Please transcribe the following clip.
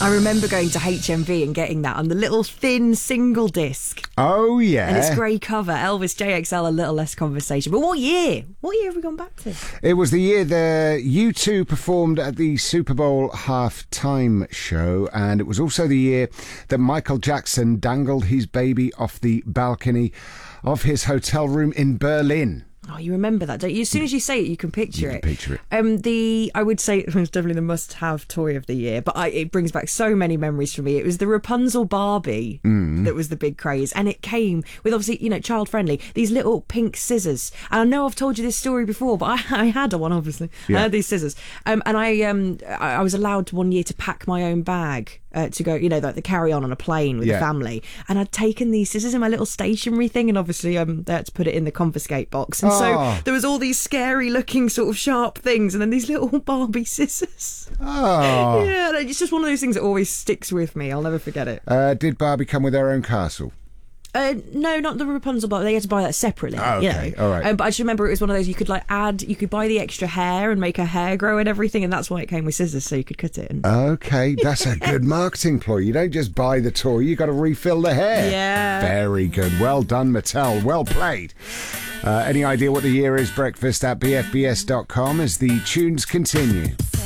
I remember going to HMV and getting that on the little thin single disc. Oh, yeah. And its grey cover, Elvis JXL, A Little Less Conversation. But what year? What year have we gone back to? It was the year the U2 performed at the Super Bowl halftime show, and it was also the year that Michael Jackson dangled his baby off the balcony of his hotel room in Berlin. Oh, you remember that, don't you? As soon as you say it, you can picture it. Picture it. I would say it was definitely the must-have toy of the year, but it brings back so many memories for me. It was the Rapunzel Barbie that was the big craze, and it came with, obviously, child-friendly, these little pink scissors. And I know I've told you this story before, but I had one, obviously. Yeah. I had these scissors. And I was allowed one year to pack my own bag. To go, like the carry-on a plane with the family. And I'd taken these scissors in my little stationery thing, and obviously they had to put it in the confiscate box. And so there was all these scary-looking sort of sharp things, and then these little Barbie scissors. Oh. Yeah, it's just one of those things that always sticks with me. I'll never forget it. Did Barbie come with her own castle? No, not the Rapunzel Barbie. They had to buy that separately. Oh, okay. All right. But I just remember it was one of those you could you could buy the extra hair and make her hair grow and everything, and that's why it came with scissors, so you could cut it. Okay, that's a good marketing ploy. You don't just buy the toy, you got to refill the hair. Yeah. Very good. Well done, Mattel. Well played. Any idea what the year is? Breakfast at bfbs.com as the tunes continue.